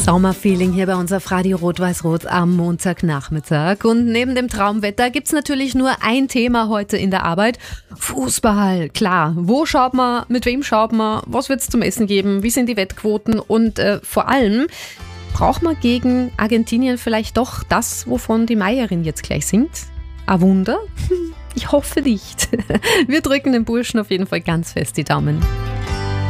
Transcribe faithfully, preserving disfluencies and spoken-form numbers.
Sommerfeeling hier bei uns auf Radio Rot-Weiß-Rot am Montagnachmittag. Und neben dem Traumwetter gibt es natürlich nur ein Thema heute in der Arbeit. Fußball, klar. Wo schaut man, mit wem schaut man, was wird es zum Essen geben, wie sind die Wettquoten und äh, vor allem, braucht man gegen Argentinien vielleicht doch das, wovon die Meierin jetzt gleich singt? Ein Wunder? Ich hoffe nicht. Wir drücken den Burschen auf jeden Fall ganz fest die Daumen.